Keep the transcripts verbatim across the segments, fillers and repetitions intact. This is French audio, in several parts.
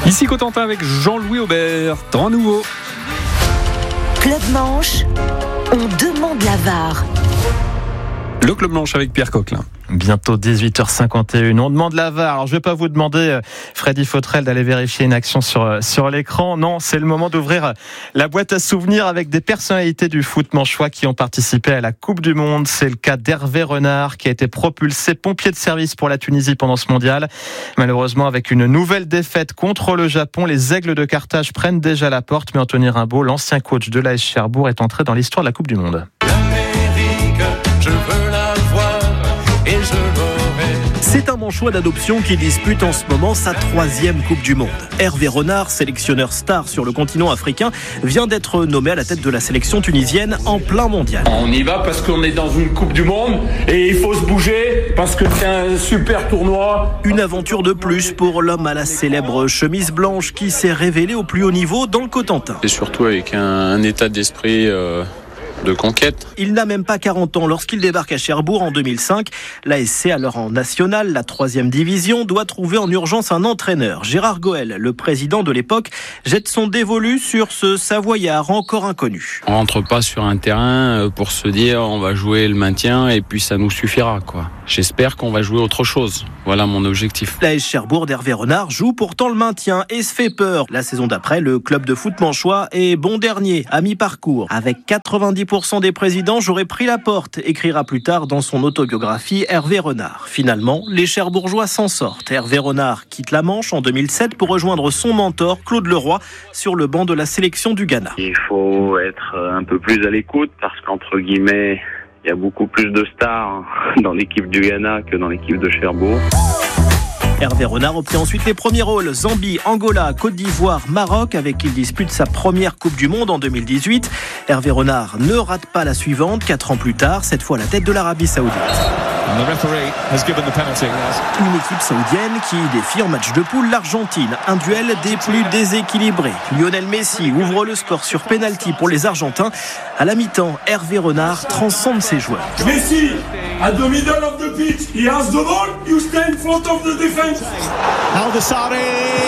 Ici Cotentin avec Jean-Louis Aubert, temps nouveau. Club Manche, on demande la V A R. Le Club Manche avec Pierre Coquelin. Bientôt dix-huit heures cinquante et une. On demande la V A R. Alors, je vais pas vous demander, Freddy Fautrel, d'aller vérifier une action sur, sur l'écran. Non, c'est le moment d'ouvrir la boîte à souvenirs avec des personnalités du foot manchois qui ont participé à la Coupe du Monde. C'est le cas d'Hervé Renard, qui a été propulsé pompier de service pour la Tunisie pendant ce mondial. Malheureusement, avec une nouvelle défaite contre le Japon, les Aigles de Carthage prennent déjà la porte. Mais Anthony Rimbaud, l'ancien coach de l'A S Cherbourg, est entré dans l'histoire de la Coupe du Monde. L'Amérique, je veux la voir et je l'aurai. C'est un Manchois d'adoption qui dispute en ce moment sa troisième Coupe du Monde. Hervé Renard, sélectionneur star sur le continent africain, vient d'être nommé à la tête de la sélection tunisienne en plein mondial. On y va parce qu'on est dans une Coupe du Monde et il faut se bouger parce que c'est un super tournoi. Une aventure de plus pour l'homme à la célèbre chemise blanche qui s'est révélé au plus haut niveau dans le Cotentin. Et surtout avec un, un état d'esprit... Euh... de conquête. Il n'a même pas quarante ans lorsqu'il débarque à Cherbourg en deux mille cinq. L'A S C, alors en national, la troisième division, doit trouver en urgence un entraîneur. Gérard Goël, le président de l'époque, jette son dévolu sur ce Savoyard encore inconnu. On rentre pas sur un terrain pour se dire on va jouer le maintien et puis ça nous suffira, quoi. J'espère qu'on va jouer autre chose. Voilà mon objectif. L'A S Cherbourg d'Hervé Renard joue pourtant le maintien et se fait peur. La saison d'après, le club de foot manchois est bon dernier à mi-parcours. Avec quatre-vingt-dix pour cent des présidents, j'aurais pris la porte, écrira plus tard dans son autobiographie Hervé Renard. Finalement, les Cherbourgeois s'en sortent. Hervé Renard quitte la Manche en deux mille sept pour rejoindre son mentor, Claude Leroy, sur le banc de la sélection du Ghana. Il faut être un peu plus à l'écoute parce qu'entre guillemets, il y a beaucoup plus de stars dans l'équipe du Ghana que dans l'équipe de Cherbourg. Hervé Renard obtient ensuite les premiers rôles. Zambie, Angola, Côte d'Ivoire, Maroc, avec qui il dispute sa première Coupe du Monde en deux mille dix-huit. Hervé Renard ne rate pas la suivante, quatre ans plus tard, cette fois à la tête de l'Arabie Saoudite. Une équipe saoudienne qui défie en match de poule l'Argentine. Un duel des plus déséquilibrés. Lionel Messi ouvre le score sur penalty pour les Argentins. À la mi-temps, Hervé Renard transcende ses joueurs. Messi, at the middle of the pitch, he has the ball, you stand in front of the defense. Al-Dassari,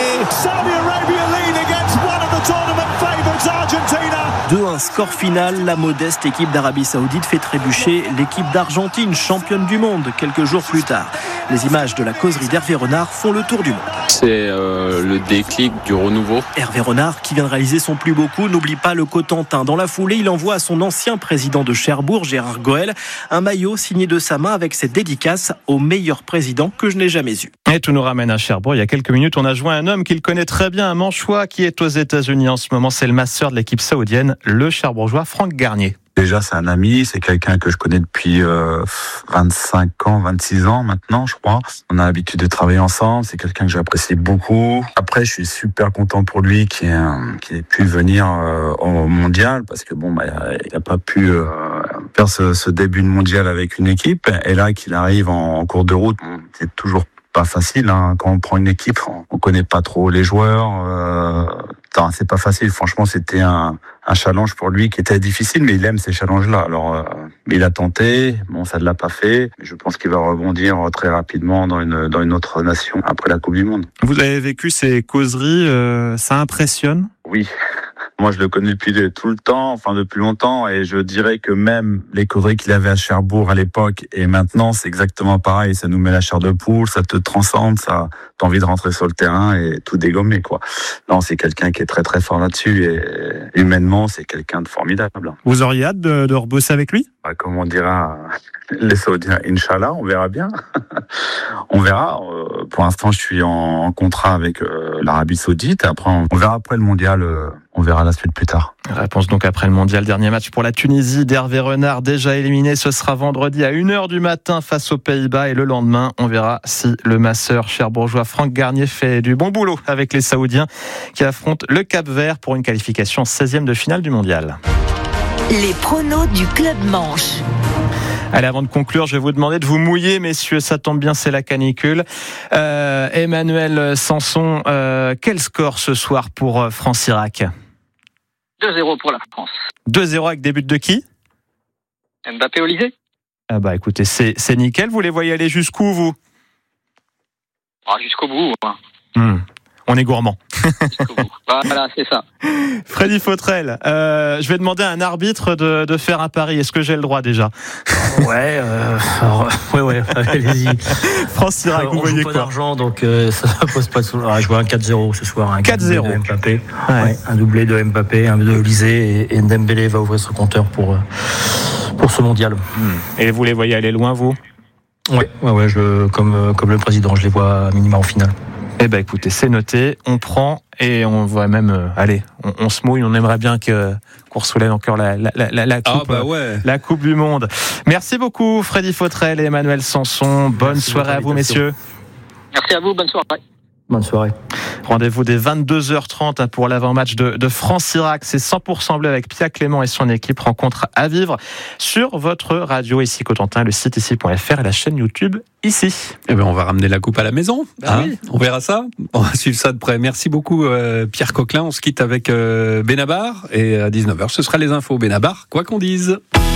Saudi Arabia lead against one of the tournament favourites, Argentina. deux un score final, la modeste équipe d'Arabie Saoudite fait trébucher l'équipe d'Argentine, championne du monde, quelques jours plus tard. Les images de la causerie d'Hervé Renard font le tour du monde. C'est euh, le déclic du renouveau. Hervé Renard, qui vient de réaliser son plus beau coup, n'oublie pas le Cotentin. Dans la foulée, il envoie à son ancien président de Cherbourg, Gérard Goël, un maillot signé de sa main avec cette dédicace au meilleur président que je n'ai jamais eu. Et tout nous ramène à Cherbourg. Il y a quelques minutes, on a joint un homme qu'il connaît très bien, un Manchois qui est aux États-Unis en ce moment. C'est le masseur de l'équipe saoudienne, le Cherbourgeois Franck Garnier. Déjà, c'est un ami, c'est quelqu'un que je connais depuis euh, vingt-cinq ans, vingt-six ans maintenant, je crois. On a l'habitude de travailler ensemble, c'est quelqu'un que j'apprécie beaucoup. Après, je suis super content pour lui qu'il ait, qu'il ait pu venir euh, au mondial, parce que bon, bah, il n'a pas pu euh, faire ce, ce début de mondial avec une équipe. Et là, qu'il arrive en, en cours de route, c'est toujours pas facile, hein. Quand on prend une équipe, on, on connaît pas trop les joueurs. Euh, c'est pas facile. Franchement, c'était un, un challenge pour lui qui était difficile, mais il aime ces challenges-là. Alors, euh, il a tenté. Bon, ça ne l'a pas fait. Mais je pense qu'il va rebondir très rapidement dans une dans une autre nation après la Coupe du Monde. Vous avez vécu ces causeries, euh, ça impressionne ? Oui. Moi, je le connais depuis tout le temps, enfin depuis longtemps, et je dirais que même les causeries qu'il avait à Cherbourg à l'époque et maintenant, c'est exactement pareil. Ça nous met la chair de poule, ça te transcende, ça t'as envie de rentrer sur le terrain et tout dégommer, quoi. Non, c'est quelqu'un qui est très très fort là-dessus et humainement, c'est quelqu'un de formidable. Vous auriez hâte de, de rebosser avec lui ? Bah, comme on dira les Saoudiens, Inch'Allah, on verra bien. On verra. Euh, pour l'instant, je suis en, en contrat avec euh, l'Arabie Saoudite. Après, on, on verra après le mondial. Euh, on verra la suite plus tard. Réponse donc après le mondial. Dernier match pour la Tunisie d'Hervé Renard, déjà éliminé. Ce sera vendredi à une heure du matin face aux Pays-Bas. Et le lendemain, on verra si le masseur cherbourgeois Franck Garnier fait du bon boulot avec les Saoudiens qui affrontent le Cap-Vert pour une qualification en seizième de finale du mondial. Les pronos du Club Manche. Allez, avant de conclure, je vais vous demander de vous mouiller, messieurs, ça tombe bien, c'est la canicule. Euh, Emmanuel Sanson, euh, quel score ce soir pour France-Irak ? deux zéro pour la France. deux zéro avec des buts de qui ? Mbappé, Olysée. Ah bah écoutez, c'est, c'est nickel, vous les voyez aller jusqu'où, vous ? Ah, jusqu'au bout. Hein. Mmh. On est gourmand. jusqu'au bout. Voilà, c'est ça. Freddy Fautrel, euh, je vais demander à un arbitre de, de faire un pari. Est-ce que j'ai le droit déjà? Ouais, euh, alors, ouais, ouais, allez-y. France-Irak, vous voyez quoi? On joue pas d'argent, donc euh, ça ne pose pas de soucis. Je vois un quatre zéro ce soir. Un quatre zéro. De Mbappé. Ouais. Ouais, un doublé de Mbappé, un de Olysée, et, et Dembélé va ouvrir son compteur pour, pour ce mondial. Et vous les voyez aller loin, vous? Ouais, ouais, ouais, je, comme, comme le président, je les vois à minima en finale. Eh ben écoutez, c'est noté, on prend et on va même, euh, allez, on, on se mouille, on aimerait bien que qu'on soulève encore la, la, la, la coupe, ah bah ouais. la coupe du monde. Merci beaucoup, Freddy Fautrel et Emmanuel Sanson. Bonne Merci soirée à vous, messieurs. Merci à vous, bonne soirée. Bonne soirée. Rendez-vous dès vingt-deux heures trente pour l'avant-match de, de France-Irak. C'est cent pour cent bleu avec Pia Clément et son équipe. Rencontre à vivre sur votre radio ici Cotentin, le site ici point f r et la chaîne YouTube ici. Eh ben on va ramener la coupe à la maison. Ben hein oui. On verra ça. On va suivre ça de près. Merci beaucoup euh, Pierre Coquelin. On se quitte avec euh, Benabar et à dix-neuf heures ce sera les infos Benabar, quoi qu'on dise.